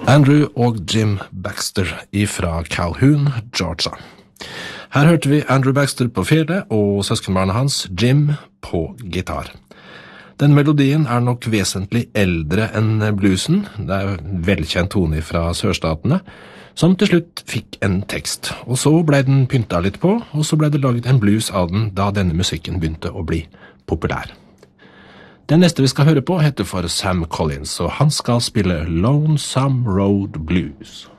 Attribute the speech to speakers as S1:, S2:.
S1: Andrew og Jim Baxter fra Calhoun, Georgia. Her hørte vi Andrew Baxter på fele og søskenbarnet hans, Jim, på gitar. Den melodien nok vesentlig eldre enn bluesen. Det en velkjent tone fra sørstatene, som til slutt fikk en tekst. Og så ble den pynta litt på, og så ble det laget en blues av den da denne musikken begynte å bli populær. Den neste vi skal høre på heter for Sam Collins, og han skal spille Lonesome Road Blues.